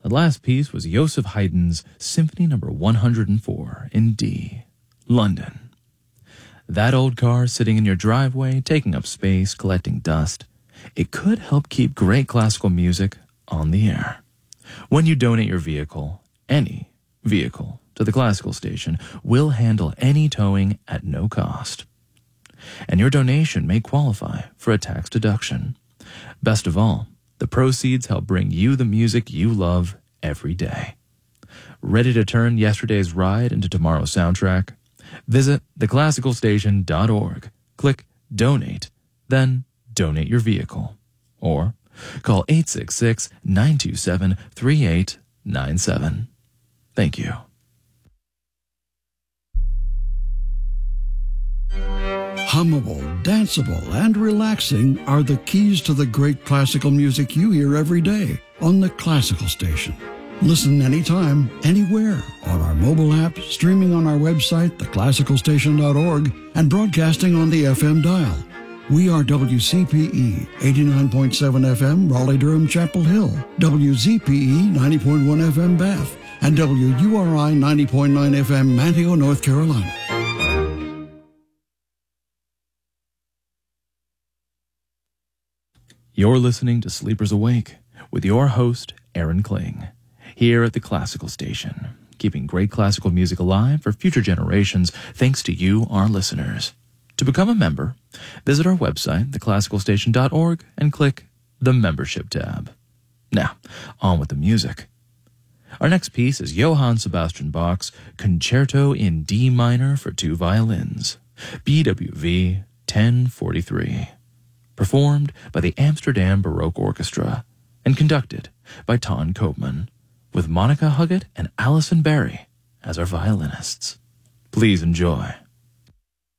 The last piece was Joseph Haydn's Symphony No. 104 in D, London. That old car sitting in your driveway, taking up space, collecting dust, it could help keep great classical music on the air. When you donate your vehicle, any vehicle, to the Classical Station, we'll handle any towing at no cost. And your donation may qualify for a tax deduction. Best of all, the proceeds help bring you the music you love every day. Ready to turn yesterday's ride into tomorrow's soundtrack? Visit theclassicalstation.org. Click Donate, then donate your vehicle. Or call 866-927-3897. Thank you. Hummable, danceable, and relaxing are the keys to the great classical music you hear every day on the Classical Station. Listen anytime, anywhere, on our mobile app, streaming on our website, theclassicalstation.org, and broadcasting on the FM dial. We are WCPE 89.7 FM, Raleigh-Durham, Chapel Hill, WZPE 90.1 FM, Bath, and WURI 90.9 FM, Manteo, North Carolina. You're listening to Sleepers Awake with your host, Aaron Kling, here at the Classical Station, keeping great classical music alive for future generations thanks to you, our listeners. To become a member, visit our website, theclassicalstation.org, and click the Membership tab. Now, on with the music. Our next piece is Johann Sebastian Bach's Concerto in D minor for two violins, BWV 1043. Performed by the Amsterdam Baroque Orchestra and conducted by Ton Koopman, with Monica Huggett and Alison Berry as our violinists. Please enjoy.